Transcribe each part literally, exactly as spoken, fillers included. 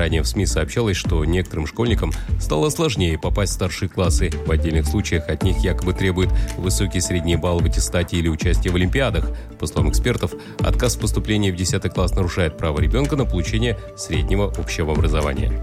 Ранее в СМИ сообщалось, что некоторым школьникам стало сложнее попасть в старшие классы. В отдельных случаях от них якобы требуют высокий средний балл в аттестате или участие в олимпиадах. По словам экспертов, отказ в поступлении в десятый класс нарушает право ребенка на получение среднего общего образования.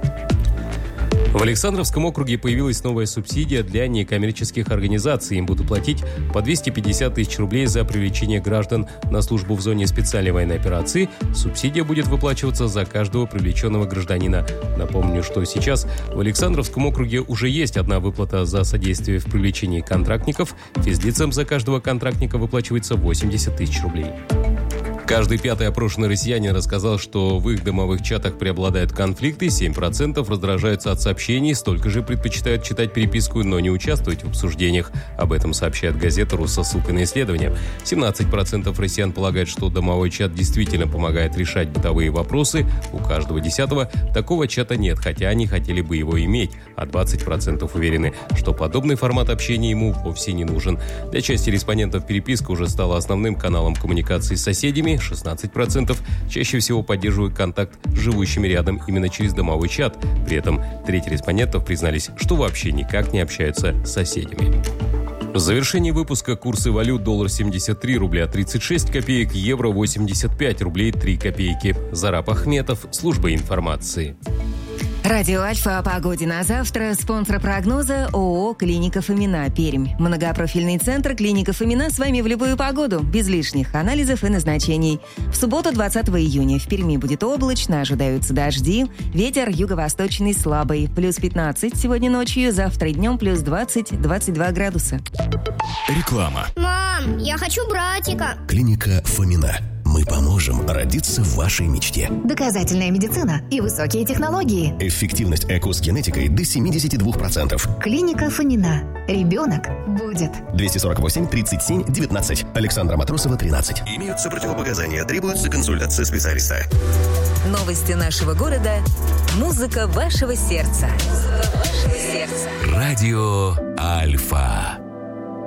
В Александровском округе появилась новая субсидия для некоммерческих организаций. Им будут платить по двести пятьдесят тысяч рублей за привлечение граждан на службу в зоне специальной военной операции. Субсидия будет выплачиваться за каждого привлеченного гражданина. Напомню, что сейчас в Александровском округе уже есть одна выплата за содействие в привлечении контрактников. Физлицам за каждого контрактника выплачивается восемьдесят тысяч рублей. Каждый пятый опрошенный россиянин рассказал, что в их домовых чатах преобладают конфликты, семь процентов раздражаются от сообщений, столько же предпочитают читать переписку, но не участвовать в обсуждениях. Об этом сообщает газета «РУ» со ссылкой на исследование. семнадцать процентов россиян полагают, что домовой чат действительно помогает решать бытовые вопросы. У каждого десятого такого чата нет, хотя они хотели бы его иметь, а двадцать процентов уверены, что подобный формат общения ему вовсе не нужен. Для части респондентов переписка уже стала основным каналом коммуникации с соседями. шестнадцать процентов чаще всего поддерживают контакт с живущими рядом именно через домовой чат. При этом треть респондентов признались, что вообще никак не общаются с соседями. В завершении выпуска курсы валют: доллар семьдесят три рубля тридцать шесть копеек, евро восемьдесят пять рублей три копейки. Зараб Ахметов, служба информации. Радио Альфа о погоде на завтра. Спонсор прогноза ООО «Клиника Фомина», Пермь. Многопрофильный центр «Клиника Фомина» с вами в любую погоду, без лишних анализов и назначений. В субботу, двадцатого июня, в Перми будет облачно, ожидаются дожди, ветер юго-восточный слабый, плюс пятнадцать сегодня ночью, завтра днем плюс двадцать - двадцать два градуса. Реклама. Мам, я хочу братика. Клиника Фомина. Мы поможем родиться в вашей мечте. Доказательная медицина и высокие технологии. Эффективность ЭКО с генетикой до семьдесят два процента. Клиника Фомина. Ребенок будет. двести сорок восемь тридцать семь девятнадцать. Александра Матросова, тринадцать. Имеются противопоказания. Требуется консультация специалиста. Новости нашего города. Музыка вашего сердца. Музыка вашего сердца. Радио Альфа.